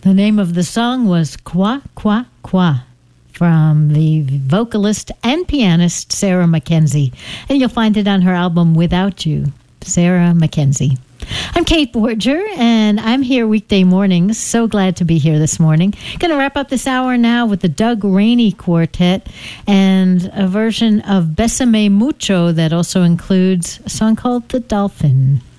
The name of the song was Kwa Kwa Kwa from the vocalist and pianist Sarah Mackenzie. And you'll find it on her album Without You, Sarah Mackenzie. I'm Kate Borger, and I'm here weekday mornings. So glad to be here this morning. Going to wrap up this hour now with the Doug Rainey Quartet and a version of Bésame Mucho that also includes a song called The Dolphin.